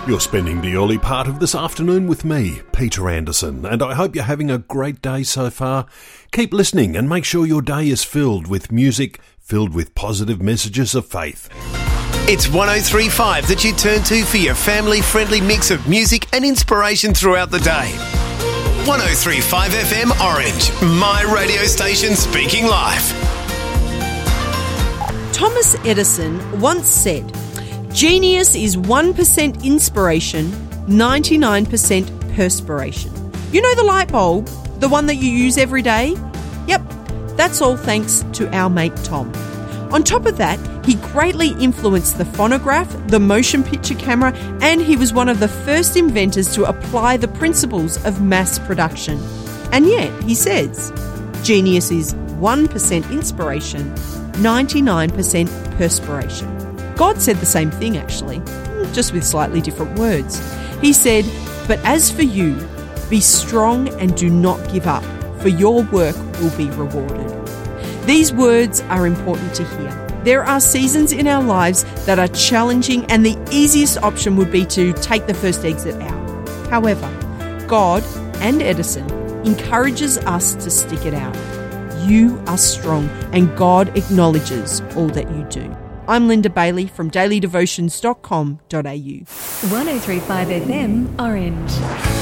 You're spending the early part of this afternoon with me, Peter Anderson, and I hope you're having a great day so far. Keep listening and make sure your day is filled with music, filled with positive messages of faith. It's 103.5 that you turn to for your family-friendly mix of music and inspiration throughout the day. 103.5 FM Orange, my radio station speaking live. Thomas Edison once said, "Genius is 1% inspiration, 99% perspiration." You know the light bulb, the one that you use every day? Yep, that's all thanks to our mate Tom. On top of that, he greatly influenced the phonograph, the motion picture camera, and he was one of the first inventors to apply the principles of mass production. And yet, he says, genius is 1% inspiration, 99% perspiration. God said the same thing, actually, just with slightly different words. He said, "But as for you, be strong and do not give up, for your work will be rewarded." These words are important to hear. There are seasons in our lives that are challenging, and the easiest option would be to take the first exit out. However, God and Edison encourages us to stick it out. You are strong, and God acknowledges all that you do. I'm Linda Bailey from dailydevotions.com.au. 103.5 FM Orange.